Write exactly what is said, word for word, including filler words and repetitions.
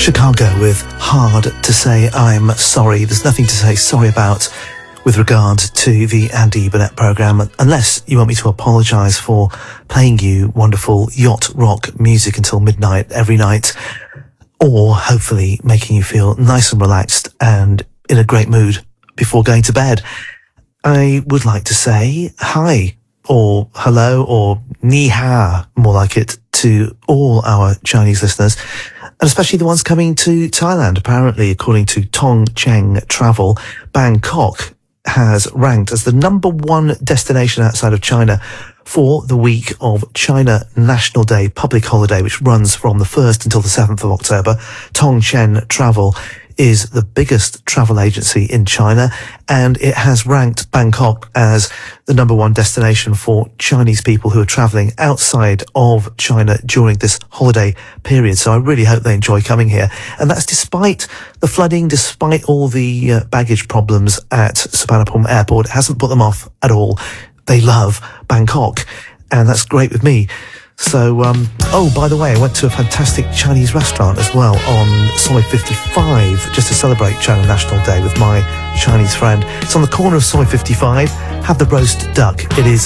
Chicago with Hard to Say I'm Sorry. There's nothing to say sorry about with regard to the Andy Burnett programme, unless you want me to apologise for playing you wonderful yacht rock music until midnight every night, or hopefully making you feel nice and relaxed and in a great mood before going to bed. I would like to say hi, or hello, or ni hao, more like it, to all our Chinese listeners, and especially the ones coming to Thailand. Apparently, according to Tong Cheng Travel, Bangkok has ranked as the number one destination outside of China for the week of China National Day public holiday, which runs from the first until the seventh of October. Tong Cheng Travel is the biggest travel agency in China, and it has ranked Bangkok as the number one destination for Chinese people who are travelling outside of China during this holiday period. So I really hope they enjoy coming here. And that's despite the flooding, despite all the uh, baggage problems at Suvarnabhumi Airport. It hasn't put them off at all. They love Bangkok, and that's great with me. So, um, oh, by the way, I went to a fantastic Chinese restaurant as well on Soi fifty-five, just to celebrate China National Day with my Chinese friend. It's on the corner of Soi fifty-five. Have the roast duck. It is